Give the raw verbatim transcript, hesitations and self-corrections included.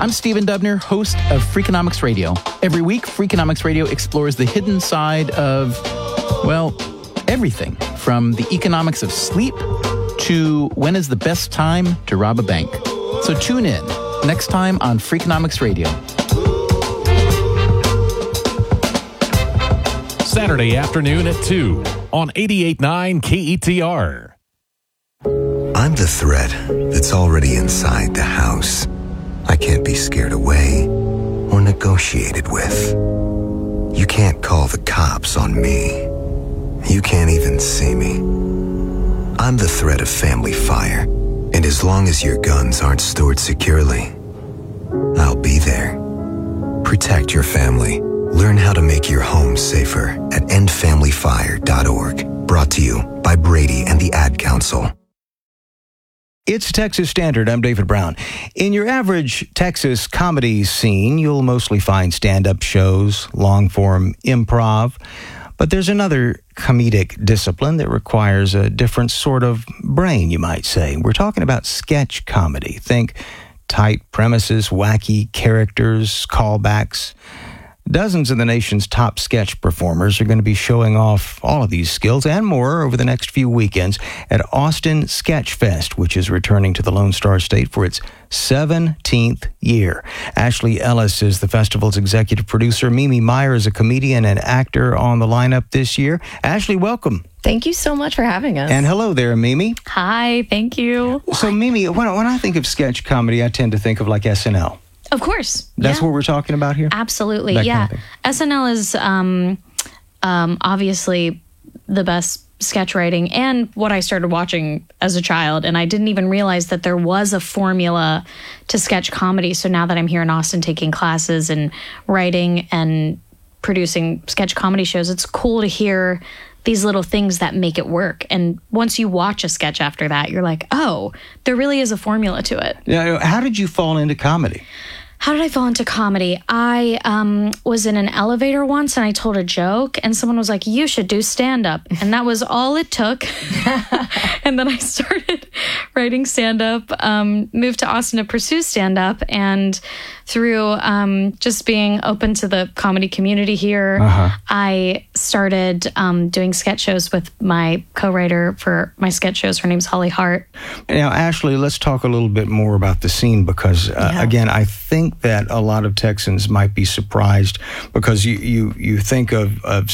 I'm Stephen Dubner, host of Freakonomics Radio. Every week, Freakonomics Radio explores the hidden side of, well, everything from the economics of sleep to when is the best time to rob a bank. So tune in next time on Freakonomics Radio. Saturday afternoon at two on eighty-eight point nine K E T R. I'm the threat that's already inside the house. I can't be scared away or negotiated with. You can't call the cops on me. You can't even see me. I'm the threat of family fire, and as long as your guns aren't stored securely, I'll be there. Protect your family. Learn how to make your home safer at end family fire dot org. Brought to you by Brady and the Ad Council. It's Texas Standard. I'm David Brown. In your average Texas comedy scene, you'll mostly find stand-up shows, long-form improv. But there's another comedic discipline that requires a different sort of brain, you might say. We're talking about sketch comedy. Think tight premises, wacky characters, callbacks. Dozens of the nation's top sketch performers are going to be showing off all of these skills and more over the next few weekends at Austin Sketch Fest, which is returning to the Lone Star State for its seventeenth year. Ashley Ellis is the festival's executive producer. Mimi Meyer is a comedian and actor on the lineup this year. Ashley, welcome. Thank you so much for having us. And hello there, Mimi. Hi, thank you. So, Mimi, when, when I think of sketch comedy, I tend to think of like S N L. Of course. That's yeah. what we're talking about here? Absolutely, that yeah. Kind of S N L is um, um, obviously the best sketch writing and what I started watching as a child. And I didn't even realize that there was a formula to sketch comedy. So now that I'm here in Austin taking classes and writing and producing sketch comedy shows, it's cool to hear these little things that make it work. And once you watch a sketch after that, you're like, oh, there really is a formula to it. Now, how did you fall into comedy? How did I fall into comedy? I um, was in an elevator once and I told a joke and someone was like, you should do stand-up. And that was all it took. And then I started writing stand-up, um, moved to Austin to pursue stand-up. And through um, just being open to the comedy community here, uh-huh. I started um, doing sketch shows with my co-writer for my sketch shows. Her name's Holly Hart. Now, Ashley, let's talk a little bit more about the scene because, uh, yeah. again, I think that a lot of Texans might be surprised because you, you, you think of, of